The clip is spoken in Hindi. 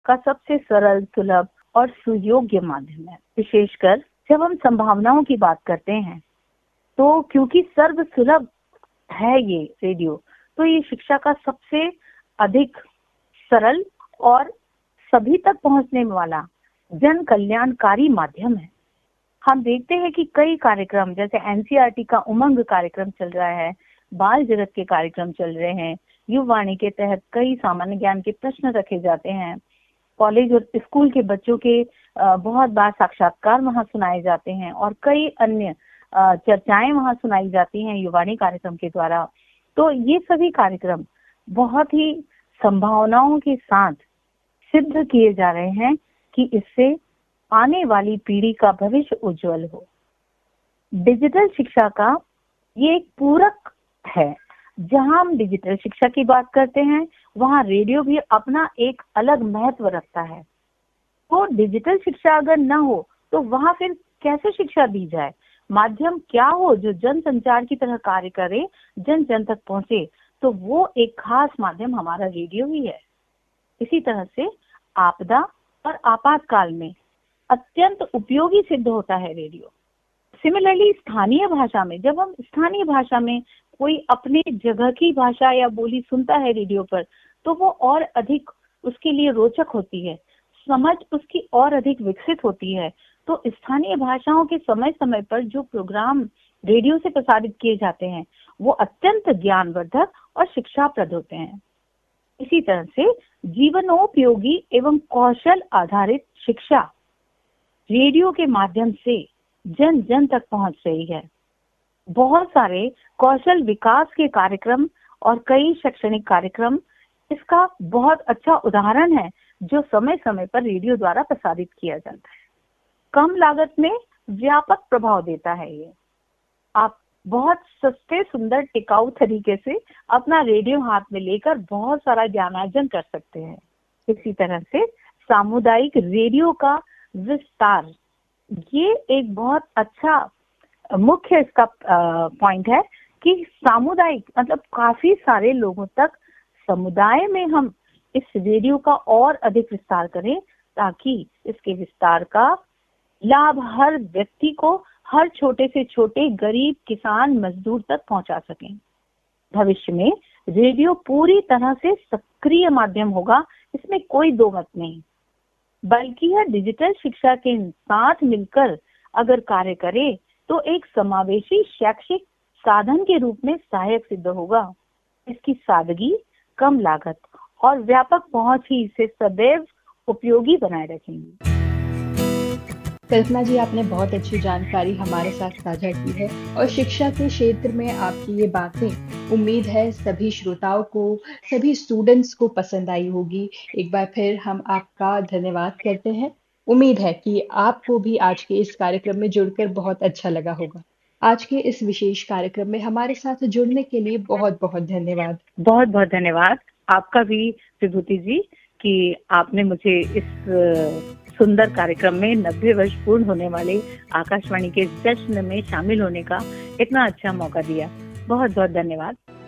का सबसे सरल, सुलभ और सुयोग्य माध्यम है। विशेषकर जब हम संभावनाओं की बात करते हैं, तो क्योंकि सर्व सुलभ है ये रेडियो, तो ये शिक्षा का सबसे अधिक सरल और सभी तक पहुंचने वाला जन कल्याणकारी माध्यम है। हम देखते हैं कि कई कार्यक्रम, जैसे एनसीईआरटी का उमंग कार्यक्रम चल रहा है, बाल जगत के कार्यक्रम चल रहे हैं, युववाणी के तहत कई सामान्य ज्ञान के प्रश्न रखे जाते हैं, कॉलेज और स्कूल के बच्चों के बहुत बार साक्षात्कार वहां सुनाए जाते हैं और कई अन्य चर्चाएं वहां सुनाई जाती हैं युववाणी कार्यक्रम के द्वारा। तो ये सभी कार्यक्रम बहुत ही संभावनाओं के साथ सिद्ध किए जा रहे हैं कि इससे आने वाली पीढ़ी का भविष्य उज्जवल हो। डिजिटल शिक्षा का ये एक पूरक है। जहां हम डिजिटल शिक्षा की बात करते हैं, वहां रेडियो भी अपना एक अलग महत्व रखता है। तो डिजिटल शिक्षा अगर न हो तो वहां फिर कैसे शिक्षा दी जाए? माध्यम क्या हो जो जन संचार की तरह कार्य करे, जन जन तक पहुंचे? तो वो एक खास माध्यम हमारा रेडियो ही है। इसी तरह से आपदा और आपातकाल में अत्यंत उपयोगी सिद्ध होता है रेडियो। सिमिलरली स्थानीय भाषा में, जब हम स्थानीय भाषा में कोई अपने जगह की भाषा या बोली सुनता है रेडियो पर, तो वो और अधिक उसके लिए रोचक होती है, समझ उसकी और अधिक विकसित होती है। तो स्थानीय भाषाओं के समय समय पर जो प्रोग्राम रेडियो से प्रसारित किए जाते हैं, वो अत्यंत ज्ञानवर्धक और शिक्षाप्रद होते हैं। इसी तरह से जीवनोपयोगी एवं कौशल आधारित शिक्षा रेडियो के माध्यम से जन जन तक पहुंच रही है। बहुत सारे कौशल विकास के कार्यक्रम और कई शैक्षणिक कार्यक्रम इसका बहुत अच्छा उदाहरण है, जो समय समय पर रेडियो द्वारा प्रसारित किया जाता है। कम लागत में व्यापक प्रभाव देता है ये। आप बहुत सस्ते, सुंदर, टिकाऊ तरीके से अपना रेडियो हाथ में लेकर बहुत सारा ज्ञानार्जन कर सकते हैं। इसी तरह से सामुदायिक रेडियो का विस्तार, ये एक बहुत अच्छा मुख्य इसका पॉइंट है कि सामुदायिक मतलब काफी सारे लोगों तक समुदाय में हम इस रेडियो का और अधिक विस्तार करें, ताकि इसके विस्तार का लाभ हर व्यक्ति को, हर छोटे से छोटे गरीब, किसान, मजदूर तक पहुंचा सकें। भविष्य में रेडियो पूरी तरह से सक्रिय माध्यम होगा, इसमें कोई दो मत नहीं। बल्कि यह डिजिटल शिक्षा के साथ मिलकर अगर कार्य करे तो एक समावेशी शैक्षिक साधन के रूप में सहायक सिद्ध होगा। इसकी सादगी, कम लागत और व्यापक पहुंच ही इसे सदैव उपयोगी बनाए रखेंगी। कल्पना जी, आपने बहुत अच्छी जानकारी हमारे साथ साझा की है और शिक्षा के क्षेत्र में आपकी ये बातें उम्मीद है सभी श्रोताओं को, सभी स्टूडेंट्स को पसंद आई होगी। एक बार फिर हम आपका धन्यवाद करते हैं। उम्मीद है कि आपको भी आज के इस कार्यक्रम में जुड़कर बहुत अच्छा लगा होगा। आज के इस विशेष कार्यक्रम में हमारे साथ जुड़ने के लिए बहुत बहुत धन्यवाद। बहुत बहुत धन्यवाद आपका भी विभूति जी, कि आपने मुझे इस सुंदर कार्यक्रम में 90 वर्ष पूर्ण होने वाले आकाशवाणी के जश्न में शामिल होने का इतना अच्छा मौका दिया। बहुत बहुत धन्यवाद।